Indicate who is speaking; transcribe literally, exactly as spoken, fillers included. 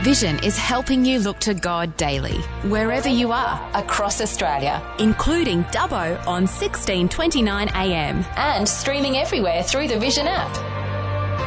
Speaker 1: Vision is helping you look to God daily, wherever you are, across Australia, including Dubbo on sixteen twenty-nine A M and streaming everywhere through the Vision app.